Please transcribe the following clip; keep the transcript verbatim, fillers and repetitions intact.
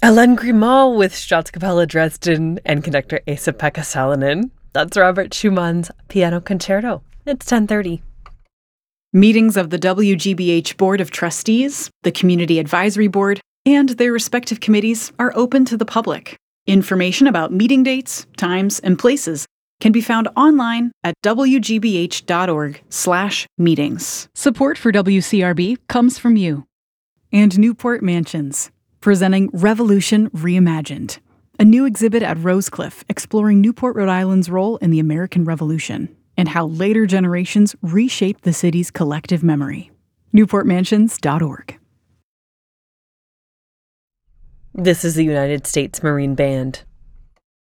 Ellen Grimal with Staatskapelle Dresden and conductor Esa-Pekka Salonen. That's Robert Schumann's Piano Concerto. It's ten thirty. Meetings of the W G B H Board of Trustees, the Community Advisory Board, and their respective committees are open to the public. Information about meeting dates, times, and places can be found online at w g b h dot org slash meetings. Support for W C R B comes from you. And Newport Mansions, presenting Revolution Reimagined, a new exhibit at Rosecliff exploring Newport, Rhode Island's role in the American Revolution and how later generations reshaped the city's collective memory. newport mansions dot org. This is the United States Marine Band.